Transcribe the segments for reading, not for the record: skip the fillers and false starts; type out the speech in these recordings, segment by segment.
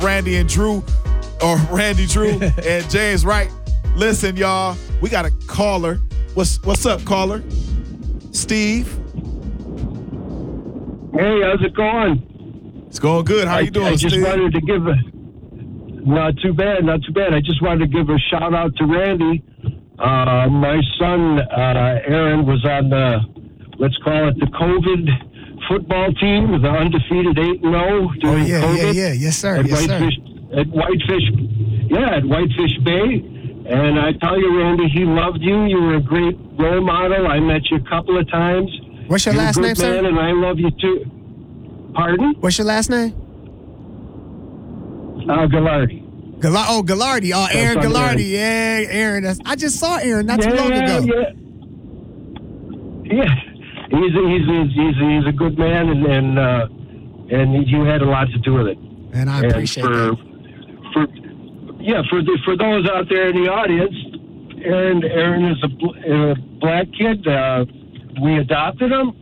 Randy and Drew, or Randy Drew and James Wright. Listen, y'all, we got a caller. What's up, caller? Steve. Hey, how's it going? It's going good. How you doing, Steve? I just wanted to give not too bad. I just wanted to give a shout out to Randy. My son, Aaron, was on the, let's call it the COVID football team with the undefeated 8-0 during COVID. Yeah. Yes, sir. At Whitefish Bay. And I tell you, Randy, he loved you. You were a great role model. I met you a couple of times. What's your last name, sir? And I love you too. Pardon? What's your last name? Gallardi. Gallardi. Oh, Aaron Gallardi. Yeah, Aaron. I just saw Aaron not too long ago. Yeah. He's a good man, and you had a lot to do with it. And I appreciate that. For those out there in the audience, Aaron is a black kid. We adopted him,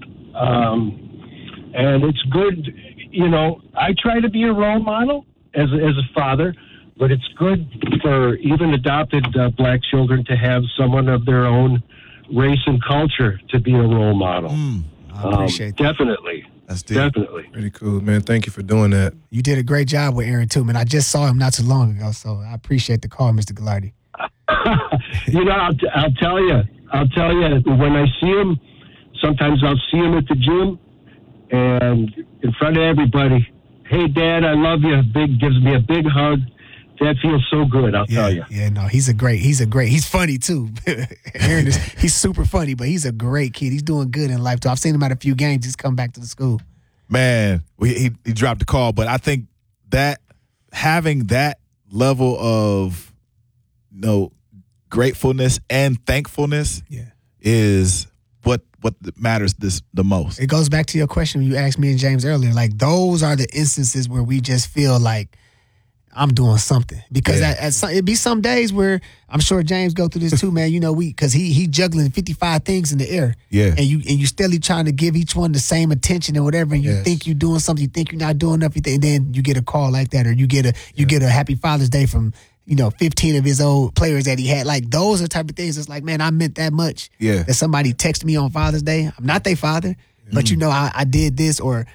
and it's good. You know, I try to be a role model as a father, but it's good for even adopted black children to have someone of their own race and culture to be a role model. I appreciate that. Definitely. Definitely. Pretty cool, man. Thank you for doing that. You did a great job with Aaron, too, man. I just saw him not too long ago, so I appreciate the call, Mr. Gallardi. You know, I'll tell you, when I see him, sometimes I'll see him at the gym, and in front of everybody, hey, Dad, I love you. Gives me a big hug. That feels so good, I'll tell you. Yeah, no, he's funny, too. Aaron he's super funny, but he's a great kid. He's doing good in life, too. I've seen him at a few games. He's come back to the school. Man, he dropped the call, but I think that having that level of, gratefulness and thankfulness is what matters the most. It goes back to your question you asked me and James earlier. Like, those are the instances where we just feel like I'm doing something, because it'd be some days where I'm sure James go through this too, man. Because he juggling 55 things in the air, and you steadily trying to give each one the same attention and whatever. And you think you're doing something, you think you're not doing enough, and then you get a call like that, or you get a Happy Father's Day from 15 of his old players that he had. Like, those are the type of things. It's like, man, I meant that much. That somebody texted me on Father's Day. I'm not their father, but I did this, or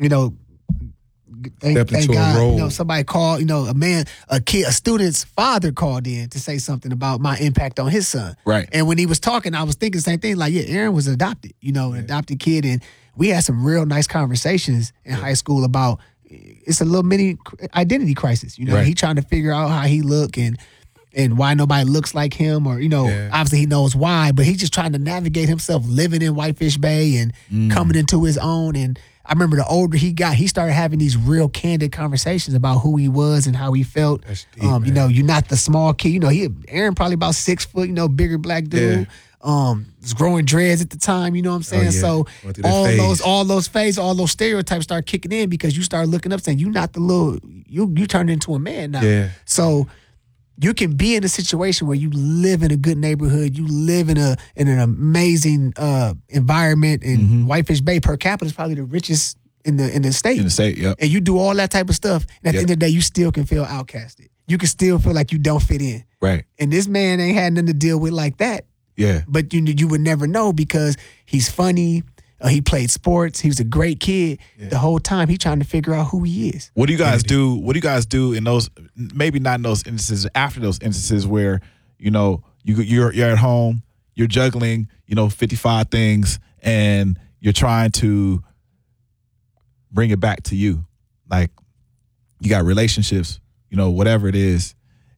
Thank God, a role. Somebody called, a student's father called in to say something about my impact on his son. Right. And when he was talking, I was thinking the same thing. Like, Aaron was adopted, an adopted kid. And we had some real nice conversations in high school about, it's a little mini identity crisis. He trying to figure out how he look and why nobody looks like him, or, obviously he knows why, but he's just trying to navigate himself living in Whitefish Bay and coming into his own. And I remember the older he got, he started having these real candid conversations about who he was and how he felt. That's deep, man. You're not the small kid. Aaron probably about 6 foot, bigger black dude. Was growing dreads at the time, you know what I'm saying? So all those stereotypes start kicking in, because you start looking up saying, you not the little, you turned into a man now. Yeah. So you can be in a situation where you live in a good neighborhood, you live in an amazing environment, and Whitefish Bay per capita is probably the richest in the state. In the state, yep. And you do all that type of stuff, and at the end of the day, you still can feel outcasted. You can still feel like you don't fit in. Right. And this man ain't had nothing to deal with like that. Yeah. But you would never know, because he's funny. He played sports. He was a great kid. The whole time he trying to figure out who he is. What do you guys do? What do you guys do in those? Maybe not in those instances. After those instances where you're at home, you're juggling 55 things, and you're trying to bring it back to you. Like, you got relationships, whatever it is,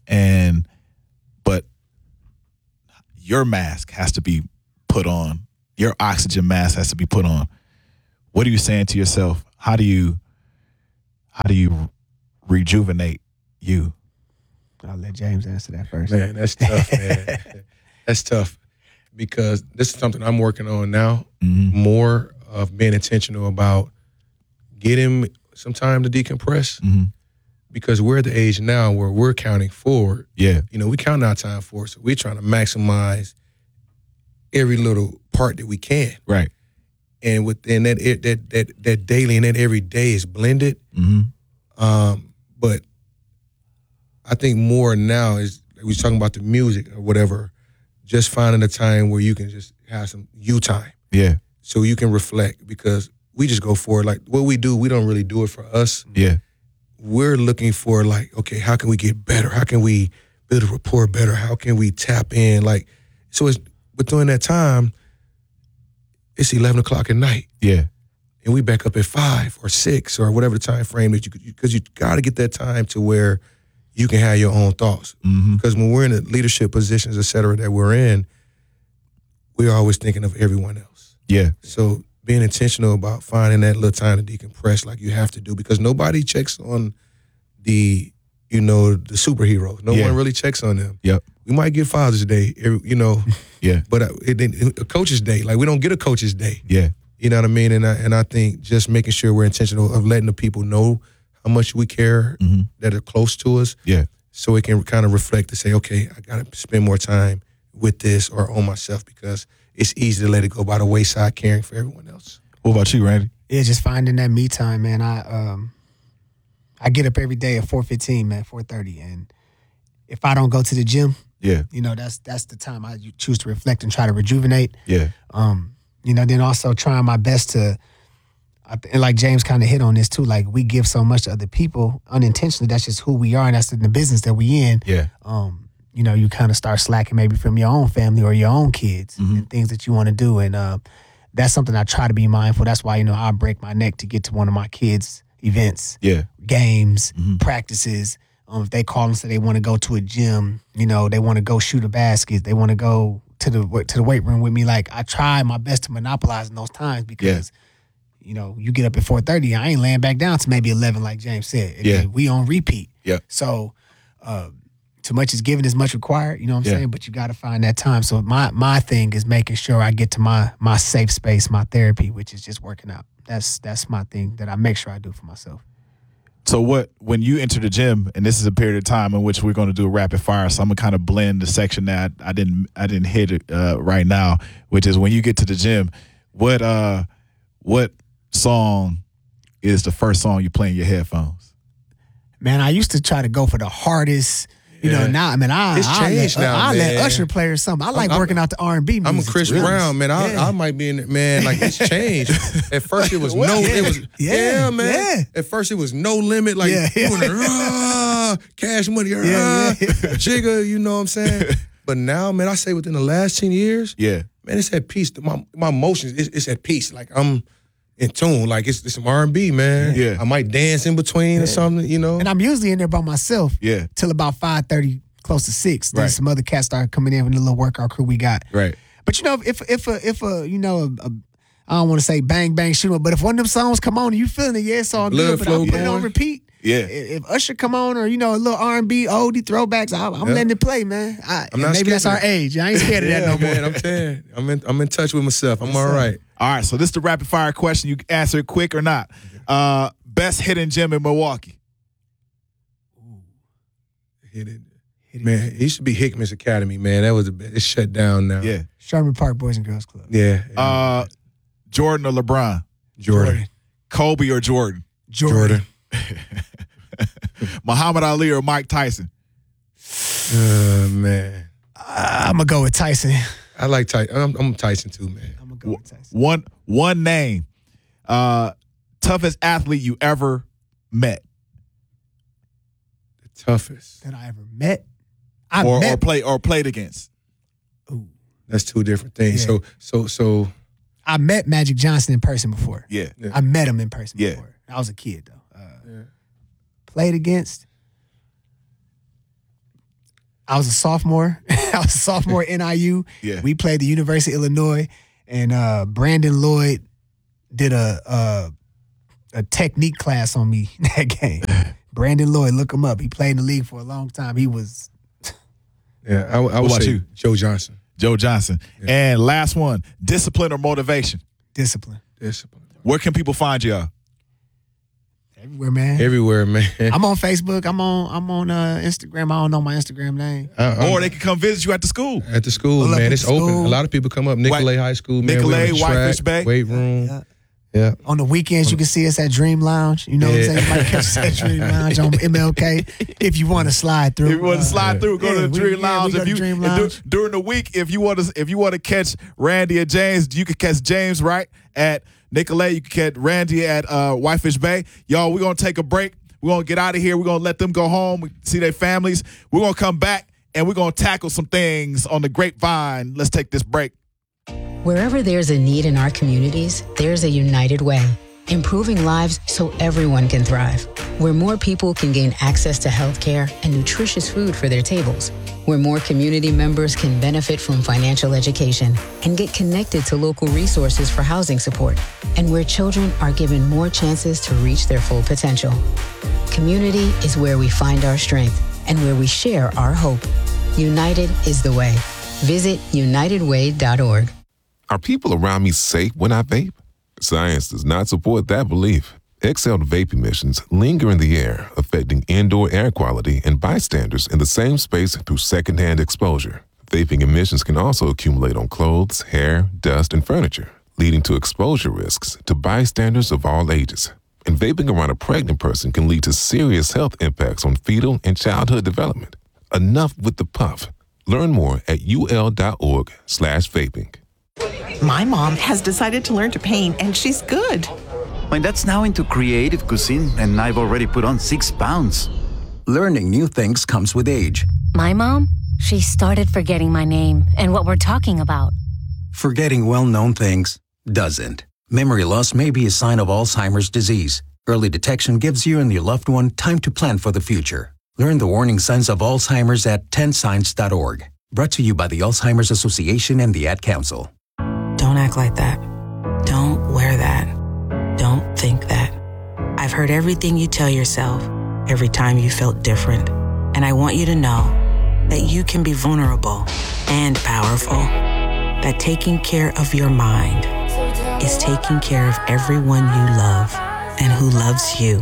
but your mask has to be put on. Your oxygen mask has to be put on. What are you saying to yourself? How do you rejuvenate you? I'll let James answer that first. Man, that's tough, man. That's tough, because this is something I'm working on now. More of being intentional about getting some time to decompress, because we're at the age now where we're counting forward. Yeah. We count our time forward, so we're trying to maximize every little part that we can. Right. And within that daily and that every day is blended. But I think more now is we was talking about the music or whatever, just finding a time where you can just have some you time. Yeah. So you can reflect, because we just go for it. Like what we do, we don't really do it for us. Yeah. We're looking for like, okay, how can we get better? How can we build a rapport better? How can we tap in? Like, so but during that time, it's 11 o'clock at night. Yeah. And we back up at 5 or 6 or whatever the time frame that because you got to get that time to where you can have your own thoughts. Mm-hmm. Because when we're in the leadership positions, et cetera, that we're in, we're always thinking of everyone else. Yeah. So being intentional about finding that little time to decompress, like you have to do, because nobody checks on the superheroes. No one really checks on them. Yep. We might get Father's Day, Yeah. but a Coach's Day, like we don't get a Coach's Day. Yeah. You know what I mean? And I think just making sure we're intentional of letting the people know how much we care, that are close to us. Yeah. So it can kind of reflect to say, okay, I got to spend more time with this or on myself, because it's easy to let it go by the wayside caring for everyone else. What about you, Randy? Yeah, just finding that me time, man. I get up every day at 4:15, man, 4:30, and if I don't go to the gym, that's the time I choose to reflect and try to rejuvenate. Yeah. Then also trying my best to, and like James kind of hit on this too, like we give so much to other people unintentionally. That's just who we are, and that's in the business that we in. Yeah. You kind of start slacking maybe from your own family or your own kids and things that you want to do. And that's something I try to be mindful. That's why, I'll break my neck to get to one of my kids' events, games, practices. If they call and say they want to go to a gym, they want to go shoot a basket, they want to go to the weight room with me. Like I try my best to monopolize in those times because, you get up at 4:30, I ain't laying back down to maybe 11, like James said. And we on repeat. Yeah. So, too much is given, as much required, you know what I'm saying? But you got to find that time. So my thing is making sure I get to my safe space, my therapy, which is just working out. That's my thing that I make sure I do for myself. So when you enter the gym, and this is a period of time in which we're going to do a rapid fire, so I'm gonna kind of blend the section that I didn't hit it right now, which is when you get to the gym, what song is the first song you play in your headphones? Man, I used to try to go for the hardest. Now, I mean, It's changed now, I let man. Usher play or something. I like working out the R&B music. I'm a Chris Brown, man. I might be in, man, like it's changed. At first it was man. At first it was No Limit, like Cash Money, Jigga, you know what I'm saying? But now, man, I say within the last 10 years, man, it's at peace. My emotions, it's at peace. Like I'm in tune, like it's some R&B, man. Yeah. I might dance in between or something, And I'm usually in there by myself. Yeah. Till about 5:30, close to 6. Then some other cats start coming in with the little workout crew we got. Right. But if I don't want to say bang bang shoot 'em, but if one of them songs come on and you feeling it, it's all good. But I'm putting it on repeat. Yeah. If Usher come on or a little R&B oldie throwbacks, I'm letting it play, man. Maybe that's our age. I ain't scared of that no more. Man, I'm saying, I'm in touch with myself. I'm all right. All right, so this is the rapid fire question. You can answer it quick or not. Best hidden gym in Milwaukee. Hidden. Man, it used to be Hickman's Academy, man. That was the best. It's shut down now. Yeah. Sherman Park Boys and Girls Club. Yeah. Jordan or LeBron? Jordan. Kobe or Jordan? Jordan. Muhammad Ali or Mike Tyson? Man. I'm going to go with Tyson. I like Tyson. I'm Tyson too, man. I'm going to go with Tyson. One name. Toughest athlete you ever met? The toughest. That I ever met? Or played against? Ooh. That's two different things. Yeah. So I met Magic Johnson in person before. Yeah. I met him in person before. I was a kid, though. Played against. I was a sophomore. at NIU. Yeah. We played the University of Illinois, and Brandon Lloyd did a technique class on me in that game. Brandon Lloyd, look him up. He played in the league for a long time. He was. Yeah, I would say Joe Johnson. Joe Johnson. Yeah. And last one, discipline or motivation? Discipline. Where can people find you? Everywhere, man. Man. I'm on Facebook. I'm on Instagram. I don't know my Instagram name. Or they can come visit you at the school. At the school, man. It's open. A lot of people come up. Nicolay High School, man. Nicolay, Whitefish Bay. Weight room. Yeah. On the weekends, you can see us at Dream Lounge. You know what I'm saying? You might catch us at Dream Lounge on MLK if you want to slide through. If you want to slide through, go to the Dream Lounge. We go to Dream Lounge. During the week, if you want to catch Randy and James, you can catch James right at Nicolay. You can catch Randy at Whitefish Bay. Y'all, we're gonna take a break. We're gonna get out of here. We're gonna let them go home, see their families. We're gonna come back and we're gonna tackle some things on the Grapevine. Let's take this break. Wherever there's a need in our communities, there's a United Way, improving lives so everyone can thrive. Where more people can gain access to healthcare and nutritious food for their tables. Where more community members can benefit from financial education and get connected to local resources for housing support. And where children are given more chances to reach their full potential. Community is where we find our strength and where we share our hope. United is the way. Visit unitedway.org. Are people around me safe when I vape? Science does not support that belief. Exhaled vape emissions linger in the air, affecting indoor air quality and bystanders in the same space through secondhand exposure. Vaping emissions can also accumulate on clothes, hair, dust, and furniture, leading to exposure risks to bystanders of all ages. And vaping around a pregnant person can lead to serious health impacts on fetal and childhood development. Enough with the puff. Learn more at ul.org/vaping. My mom has decided to learn to paint, and she's good. My dad's now into creative cuisine, and I've already put on 6 pounds. Learning new things comes with age. My mom, she started forgetting my name and what we're talking about. Forgetting well-known things doesn't. Memory loss may be a sign of Alzheimer's disease. Early detection gives you and your loved one time to plan for the future. Learn the warning signs of Alzheimer's at 10signs.org. Brought to you by the Alzheimer's Association and the Ad Council. Don't act like that. Don't wear that. Don't think that. I've heard everything you tell yourself every time you felt different. And I want you to know that you can be vulnerable and powerful. That taking care of your mind is taking care of everyone you love and who loves you.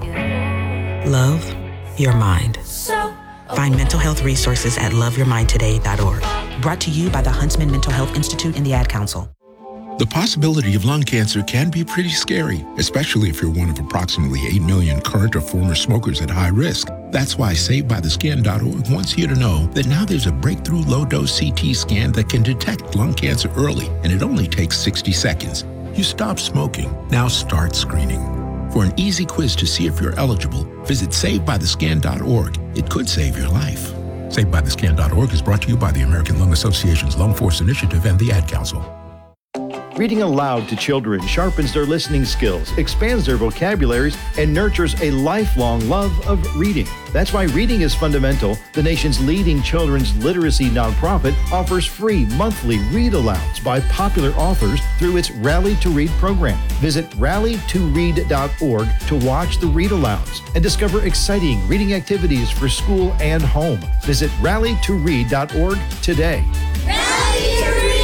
Love your mind. Find mental health resources at loveyourmindtoday.org. Brought to you by the Huntsman Mental Health Institute and the Ad Council. The possibility of lung cancer can be pretty scary, especially if you're one of approximately 8 million current or former smokers at high risk. That's why SaveByTheScan.org wants you to know that now there's a breakthrough low-dose CT scan that can detect lung cancer early, and it only takes 60 seconds. You stop smoking, now start screening. For an easy quiz to see if you're eligible, visit SaveByTheScan.org. It could save your life. SaveByTheScan.org is brought to you by the American Lung Association's Lung Force Initiative and the Ad Council. Reading aloud to children sharpens their listening skills, expands their vocabularies, and nurtures a lifelong love of reading. That's why Reading is Fundamental, the nation's leading children's literacy nonprofit, offers free monthly read-alouds by popular authors through its Rally to Read program. Visit rallytoread.org to watch the read-alouds and discover exciting reading activities for school and home. Visit rallytoread.org today. Rally to Read!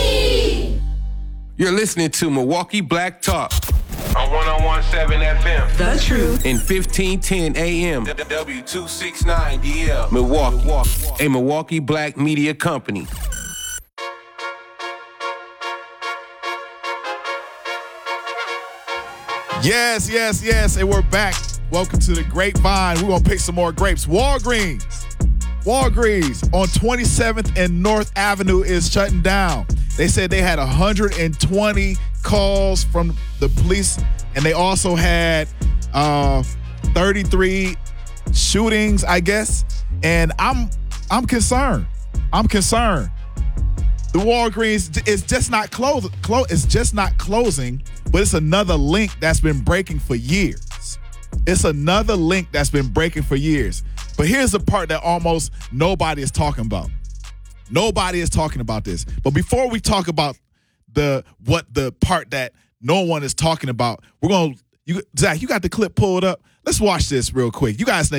You're listening to Milwaukee Black Talk on 101.7 FM. The Truth. In 1510 AM. W269DL. Milwaukee. A Milwaukee Black Media Company. Yes. And we're back. Welcome to the Grapevine. We're going to pick some more grapes. Walgreens on 27th and North Avenue is shutting down. They said they had 120 calls from the police, and they also had 33 shootings, I guess. And I'm concerned. The Walgreens is just not it's just not closing, but it's another link that's been breaking for years. But here's the part that almost nobody is talking about. Nobody is talking about this. But before we talk about the part that no one is talking about, Zach, you got the clip pulled up? Let's watch this real quick. You guys